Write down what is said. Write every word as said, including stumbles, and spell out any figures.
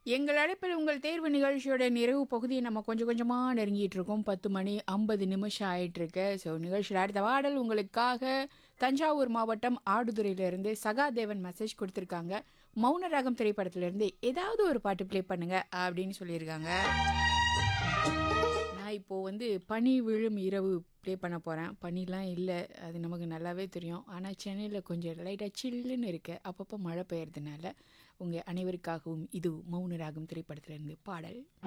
எங்கள் அழைப்பில் உங்கள் தேர்வு நிகழ்ச்சியோட நிறைவு பகுதியை நம்ம கொஞ்சம் கொஞ்சமாக நெருங்கிட்டு இருக்கோம். பத்து மணி ஐம்பது நிமிஷம் ஆயிட்டிருக்கு. ஸோ நிகழ்ச்சியில் அடுத்த பாடல் உங்களுக்காக தஞ்சாவூர் மாவட்டம் ஆடுதுறையிலேருந்து சகாதேவன் மெசேஜ் கொடுத்துருக்காங்க. மௌன ராகம் திரைப்படத்திலேருந்து ஏதாவது ஒரு பாட்டு ப்ளே பண்ணுங்க அப்படின்னு சொல்லியிருக்காங்க. நான் இப்போது வந்து பனி விழும் இரவு ப்ளே பண்ண போகிறேன். பனிலாம் இல்லை, அது நமக்கு நல்லாவே தெரியும். ஆனால் சென்னையில் கொஞ்சம் லைட்டாக சில்லுன்னு இருக்கு. அப்பப்போ மழை பெய்யறதுனால உங்கள் அனைவருக்காகவும் இது மௌன ராகம் திரைப்படத்திலேருந்து பாடல்.